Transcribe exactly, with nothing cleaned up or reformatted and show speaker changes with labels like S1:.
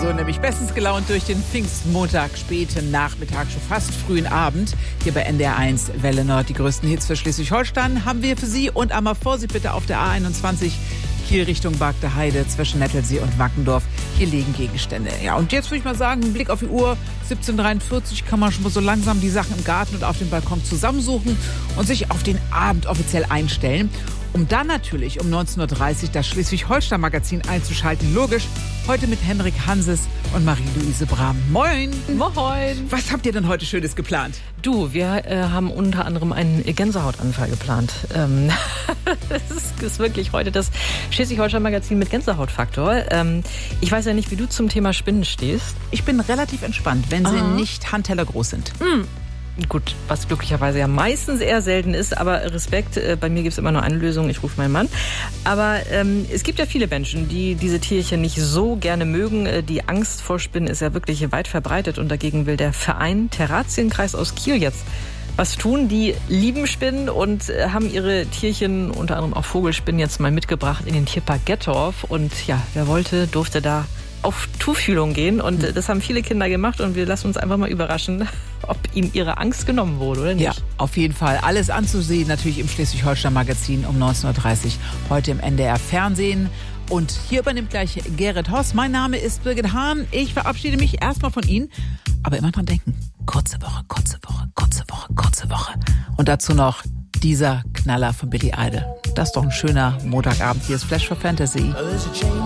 S1: So nämlich bestens gelaunt durch den Pfingstmontag, späten Nachmittag, schon fast frühen Abend. Hier bei N D R eins Welle Nord. Die größten Hits für Schleswig-Holstein haben wir für Sie. Und einmal Vorsicht bitte auf der A einundzwanzig Kiel Richtung Bagde Heide zwischen Nettelsee und Wackendorf. Hier liegen Gegenstände. Ja, und jetzt würde ich mal sagen, ein Blick auf die Uhr. siebzehn Uhr dreiundvierzig kann man schon mal so langsam die Sachen im Garten und auf dem Balkon zusammensuchen und sich auf den Abend offiziell einstellen. Um dann natürlich um neunzehn Uhr dreißig das Schleswig-Holstein-Magazin einzuschalten. Logisch, heute mit Henrik Hanses und Marie-Louise Brahm. Moin!
S2: Moin!
S1: Was habt ihr denn heute Schönes geplant?
S2: Du, wir äh, haben unter anderem einen Gänsehautanfall geplant. Ähm, das ist, ist wirklich heute das Schleswig-Holstein-Magazin mit Gänsehautfaktor. Ähm, ich weiß ja nicht, wie du zum Thema Spinnen stehst.
S1: Ich bin relativ entspannt, wenn sie
S2: Aha.
S1: nicht handtellergroß sind.
S2: Mm. Gut, was glücklicherweise ja meistens eher selten ist, aber Respekt, äh, bei mir gibt es immer nur eine Lösung, ich rufe meinen Mann. Aber ähm, es gibt ja viele Menschen, die diese Tierchen nicht so gerne mögen. Äh, die Angst vor Spinnen ist ja wirklich weit verbreitet und dagegen will der Verein Terratienkreis aus Kiel jetzt was tun. Die lieben Spinnen und äh, haben ihre Tierchen, unter anderem auch Vogelspinnen, jetzt mal mitgebracht in den Tierpark Gettorf. Und ja, wer wollte, durfte da auf Tuchfühlung gehen und äh, das haben viele Kinder gemacht und wir lassen uns einfach mal überraschen, ob ihnen ihre Angst genommen wurde oder nicht.
S1: Ja, auf jeden Fall. Alles anzusehen natürlich im Schleswig-Holstein-Magazin um neunzehn Uhr dreißig, heute im N D R Fernsehen. Und hier übernimmt gleich Gerrit Hoss. Mein Name ist Birgit Hahn. Ich verabschiede mich erstmal von Ihnen, aber immer dran denken, kurze Woche, kurze Woche, kurze Woche, kurze Woche. Und dazu noch dieser Knaller von Billy Idol. Das ist doch ein schöner Montagabend. Hier ist Flash for Fantasy.